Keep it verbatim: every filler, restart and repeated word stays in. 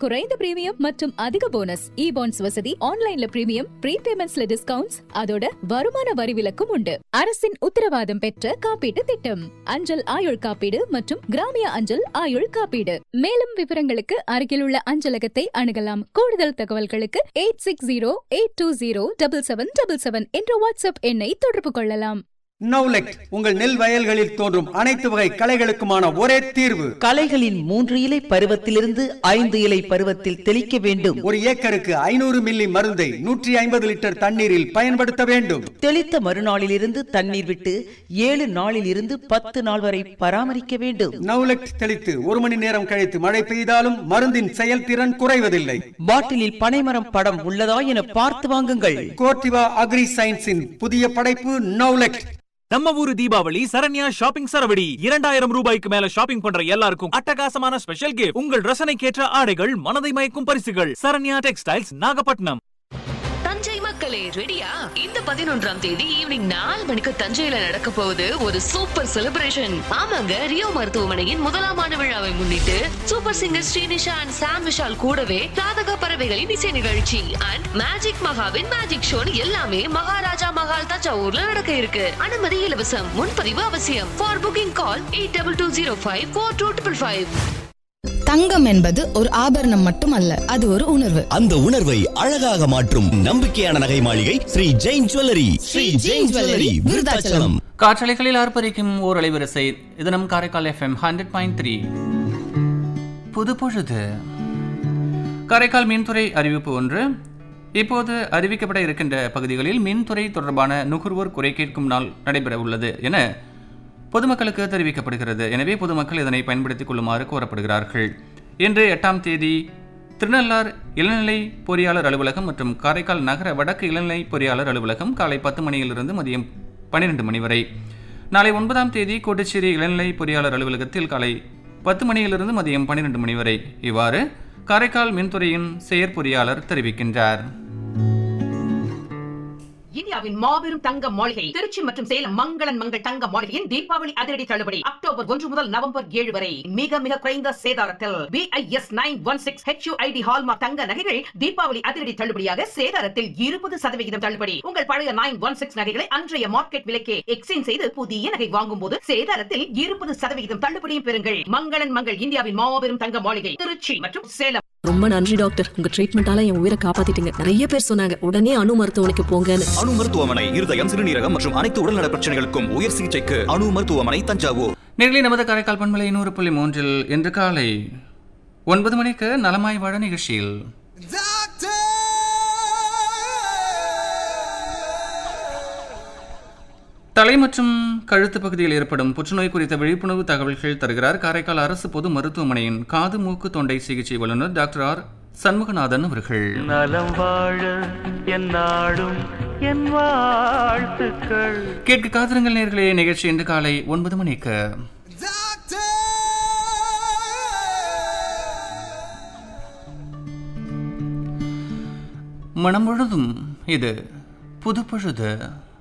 குறைந்த பிரீமியம் மற்றும் அதிக போனஸ். இ பாண்ட்ஸ் வசதி, ஆன்லைன்ல பிரீமியம், ப்ரீபேமெண்ட்ஸ்ல டிஸ்கவுண்ட்ஸ், அதோட வருமான வரி விலக்கும் உண்டு. அரசின் உத்தரவாதம் பெற்ற காப்பீட்டு திட்டம். அஞ்சல் ஆயுள் காப்பீடு மற்றும் கிராமிய அஞ்சல் ஆயுள் காப்பீடு. மேலும் விவரங்களுக்கு அருகிலுள்ள அஞ்சலகத்தை அணுகலாம். கூடுதல் தகவல்களுக்கு eight six zero eight two zero double seven double seven என்ற வாட்ஸ்அப் எண்ணை தொடர்பு கொள்ளலாம். நவ்லெக்ட் உங்கள் நெல் வயல்களில் தோன்றும் அனைத்து வகை களைகளுக்குமான ஒரே தீர்வு. களைகளின் மூன்று இலை பருவத்திலிருந்து ஐந்து இலை பருவத்தில் தெளிக்க வேண்டும். ஒரு ஏக்கருக்கு ஐநூறு மில்லி மருந்தை நூற்றி ஐம்பது லிட்டர் தண்ணீரில் பயன்படுத்த வேண்டும். தெளித்த மறுநாளிலிருந்து தண்ணீர் விட்டு ஏழு நாளில் இருந்து பத்து நாள் வரை பராமரிக்க வேண்டும். நவ்லெக்ட் தெளித்து ஒரு மணி நேரம் கழித்து மழை பெய்தாலும் மருந்தின் செயல்திறன் குறைவதில்லை. பாட்டிலில் பனைமரம் படம் உள்ளதா என பார்த்து வாங்குங்கள். கோர்டிவா அக்ரி சயின்ஸின் புதிய படைப்பு நவ்லெக்ட். நம்ம ஊரு தீபாவளி சரண்யா ஷாப்பிங் சரவடி. இரண்டாயிரம் ரூபாய்க்கு மேல ஷாப்பிங் பண்ற எல்லாருக்கும் அட்டகாசமான ஸ்பெஷல் கிஃப்ட். உங்கள் ரசனைக்கேற்ற ஆடைகள், மனதை மயக்கும் பரிசுகள். சரண்யா டெக்ஸ்டைல்ஸ், நாகப்பட்டினம். தஞ்சை மக்களே ரெடியா? இந்த பதினொன்றாம் தேதி ஈவினிங் நாலு மணிக்கு தஞ்சையில நடக்க போகுது ஒரு சூப்பர் செலிப்ரேஷன். ஆமாங்க, ரியோ மருத்துவமனையின் முதலாம் ஆண்டு விழாவை முன்னிட்டு சூப்பர் சிங்கர் ஸ்ரீனிஷா அண்ட் சாம் விஷால் கூடவே ராதக பறவைகளின் இசை நிகழ்ச்சி அண்ட் மேஜிக் மகாவின் மேஜிக் ஷோ எல்லாமே மகாராஜா மகால் தஞ்சாவூர்ல நடக்க இருக்கு. அனுமதி இலவசம். முன்பதிவு அவசியம். For booking call eight double two zero five four two triple five. தங்கம் என்பது ஒரு ஆபரணம் மட்டுமல்ல, அது ஒரு உணர்வு. அந்த உணர்வை அழகாக மாற்றும் நம்பிக்கையான நகை மாளிகை ஸ்ரீ ஜெயின் ஜுவல்லரி. ஸ்ரீ ஜெயின் ஜுவல்லரி, விருதாச்சலம். காற்றலைகளில் ஆர்ப்பரிக்கும் ஓர் அலைவரிசை. இது நம் Karaikal FM hundred point three. புது பொழுது. காரைக்கால் மின்துறை அறிவிப்பு ஒன்று. இப்போது அறிவிக்கப்பட இருக்கின்ற பகுதிகளில் மின்துறை தொடர்பான நுகர்வோர் குறை கேட்கும் நாள் நடைபெற உள்ளது என பொதுமக்களுக்கு தெரிவிக்கப்படுகிறது. எனவே பொதுமக்கள் இதனை பயன்படுத்திக் கொள்ளுமாறு கோரப்படுகிறார்கள். இன்று எட்டாம் தேதி திருநள்ளார் இளநிலை பொறியாளர் அலுவலகம் மற்றும் காரைக்கால் நகர வடக்கு இளநிலை பொறியாளர் அலுவலகம் காலை பத்து மணியிலிருந்து மதியம் பன்னிரண்டு மணி வரை. நாளை ஒன்பதாம் தேதி கோட்டுச்சேரி இளநிலை பொறியாளர் அலுவலகத்தில் காலை பத்து மணியிலிருந்து மதியம் பன்னிரண்டு மணி வரை. இவ்வாறு காரைக்கால் மின்துறையின் செயற்பொறியாளர் தெரிவிக்கின்றார். இந்தியாவின் மாபெரும் தங்க மாளிகை திருச்சி மற்றும் சேலம் மங்களன் மங்கள் தங்க மாளிகையின் தீபாவளி அதிரடி தள்ளுபடி அக்டோபர் ஒன்று முதல் நவம்பர் ஏழு வரை மிக மிக குறைந்த சேதாரத்தில் BIS nine one six HUID hallmark தங்க நகைகள் தீபாவளி அதிரடி தள்ளுபடியாக சேதாரத்தில் இருபது சதவிகிதம் தள்ளுபடி. உங்கள் பழைய நைன் ஒன் சிக்ஸ் நகைகளை அன்றைய மார்க்கெட் விலைக்கே எக்ஸ்சேஞ்ச் செய்து புதிய நகை வாங்கும் போது சேதாரத்தில் இருபது சதவிகிதம் தள்ளுபடியும் பெறுங்கள். மங்களன் மங்கள் இந்தியாவின் மாபெரும் தங்க மாளிகை திருச்சி மற்றும் சேலம். ரொம்ப நன்றி டாக்டர், உங்க ட்ரீட்மெண்டால என் உயிரை காப்பாத்திட்டீங்க. நிறைய பேர் சொன்னாங்க உடனே அணு மருத்துவமனைக்கு போங்கன்னு. அணு மருத்துவமனை இருதயம், சிறுநீரகம் மற்றும் அனைத்து உடல்நல பிரச்சனைகளுக்கும் உயர் சிகிச்சைக்கு அணு மருத்துவமனை, தஞ்சாவூர். நேரிலே நமது காரைக்கால் பண்பலை நூறு புள்ளி மூன்றில் இன்று காலை ஒன்பது மணிக்கு நலமாய் வாழ நிகழ்ச்சியில் தலை மற்றும் கழுத்து பகுதியில் ஏற்படும் புற்றுநோய் குறித்த விழிப்புணர்வு தகவல்கள் தருகிறார் காரைக்கால் அரசு பொது மருத்துவமனையின் காது மூக்கு தொண்டை சிகிச்சை வல்லுநர் டாக்டர் ஆர் சண்முகநாதன் அவர்கள். நலம் வாழ என் நாடும் என் வாழ்த்துக்கள். கேட்க காத்திருங்கள் நேர்களே. நிகழ்ச்சி இன்று காலை ஒன்பது மணிக்கு. மனம் முழுதும் இது புது பொழுது.